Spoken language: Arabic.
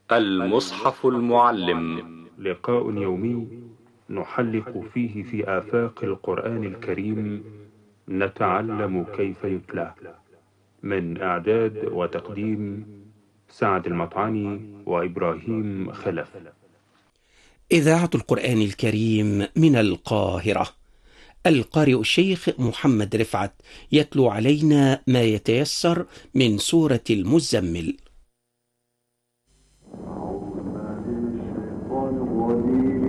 المصحف المعلم، لقاء يومي نحلق فيه في آفاق القرآن الكريم، نتعلم كيف يتلى. من إعداد وتقديم سعد المطعني وإبراهيم خلف. إذاعة القرآن الكريم من القاهرة. القارئ الشيخ محمد رفعت يتلو علينا ما يتيسر من سورة المزمل.